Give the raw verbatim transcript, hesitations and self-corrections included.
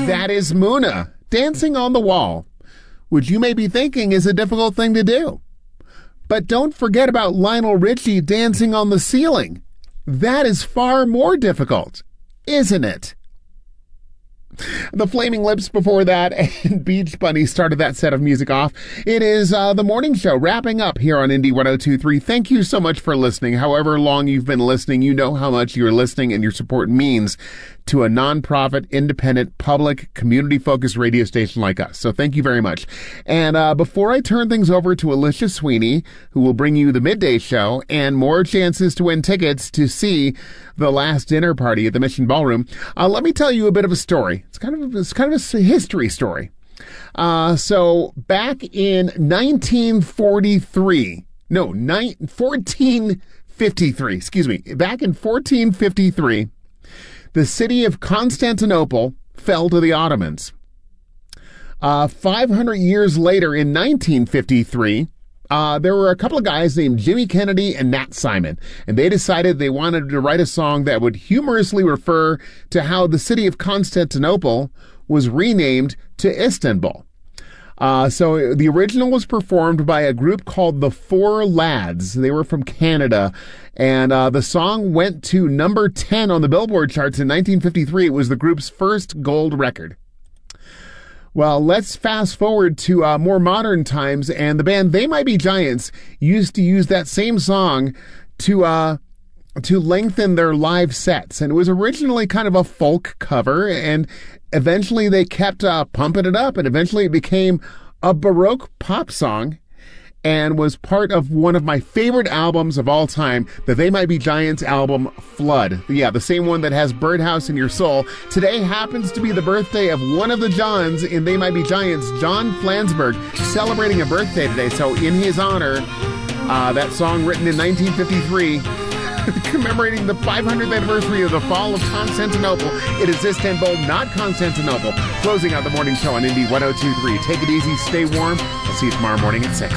That is Muna, Dancing on the Wall, which you may be thinking is a difficult thing to do. But don't forget about Lionel Richie dancing on the ceiling. That is far more difficult, isn't it? The Flaming Lips before that, and Beach Bunny started that set of music off. It is uh, the morning show wrapping up here on Indie one oh two point three. Thank you so much for listening. However long you've been listening, you know how much your listening and your support means to a nonprofit, independent, public, community-focused radio station like us. So thank you very much. And uh, before I turn things over to Alicia Sweeney, who will bring you the midday show and more chances to win tickets to see the last dinner party at the Mission Ballroom, uh, let me tell you a bit of a story. It's kind of it's kind of a history story. Uh, so back in nineteen forty-three, no, ni- fourteen fifty-three, excuse me, back in fourteen fifty-three, the city of Constantinople fell to the Ottomans. Uh, five hundred years later, in nineteen fifty-three, uh, there were a couple of guys named Jimmy Kennedy and Nat Simon, and they decided they wanted to write a song that would humorously refer to how the city of Constantinople was renamed to Istanbul. Uh, so the original was performed by a group called the Four Lads. They were from Canada, and uh, the song went to number ten on the Billboard charts in nineteen fifty-three. It was the group's first gold record. Well, let's fast forward to uh, more modern times, and the band They Might Be Giants used to use that same song to uh, to lengthen their live sets. And it was originally kind of a folk cover, and eventually they kept uh, pumping it up, and eventually it became a Baroque pop song and was part of one of my favorite albums of all time, the They Might Be Giants album, Flood. Yeah, the same one that has Birdhouse in Your Soul. Today happens to be the birthday of one of the Johns in They Might Be Giants, John Flansburgh, celebrating a birthday today. So in his honor, uh, that song written in nineteen fifty-three, commemorating the five hundredth anniversary of the fall of Constantinople. It is Istanbul, not Constantinople. Closing out the morning show on Indie one oh two point three. Take it easy, stay warm. I'll see you tomorrow morning at six.